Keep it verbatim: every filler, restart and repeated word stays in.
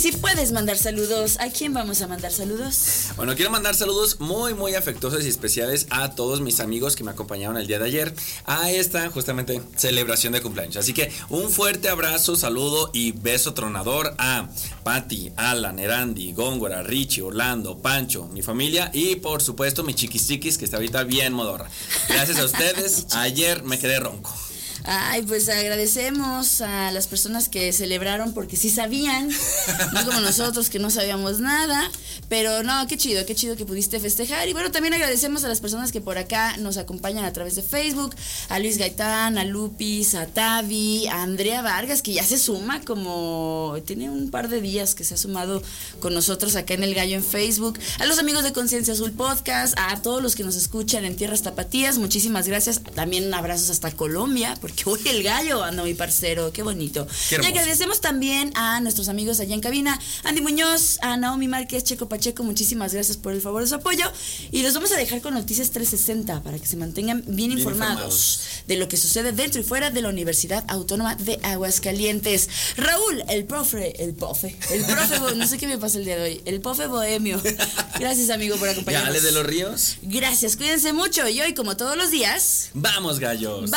si puedes mandar saludos, ¿a quién vamos a mandar saludos? Bueno, quiero mandar saludos muy, muy afectuosos y especiales a todos mis amigos que me acompañaron el día de ayer a esta, justamente, celebración de cumpleaños. Así que un fuerte abrazo, saludo y beso tronador a Patti, Alan, Erandi, Góngora, Richie, Orlando, Pancho, mi familia y, por supuesto, mi chiquis chiquis, que está ahorita bien modorra. Gracias a ustedes, ayer me quedé ronco. Ay, pues agradecemos a las personas que celebraron porque sí sabían, no como nosotros que no sabíamos nada, pero no, qué chido, qué chido que pudiste festejar. Y bueno, también agradecemos a las personas que por acá nos acompañan a través de Facebook, a Luis Gaitán, a Lupis, a Tavi, a Andrea Vargas, que ya se suma como, tiene un par de días que se ha sumado con nosotros acá en El Gallo en Facebook, a los amigos de Conciencia Azul Podcast, a todos los que nos escuchan en Tierras Tapatías, muchísimas gracias. También abrazos hasta Colombia, porque hoy el gallo anda mi parcero, qué bonito. Qué y agradecemos también a nuestros amigos allá en cabina, Andy Muñoz, a Naomi Márquez, Checo Pacheco, muchísimas gracias por el favor de su apoyo. Y los vamos a dejar con Noticias trescientos sesenta para que se mantengan bien, bien informados, informados de lo que sucede dentro y fuera de la Universidad Autónoma de Aguascalientes. Raúl, el profe, el profe, el profe, no sé qué me pasa el día de hoy, el profe bohemio. Gracias, amigo, por acompañarnos. ¿Ya Ale de los Ríos? Gracias, cuídense mucho y hoy, como todos los días, ¡vamos, gallos!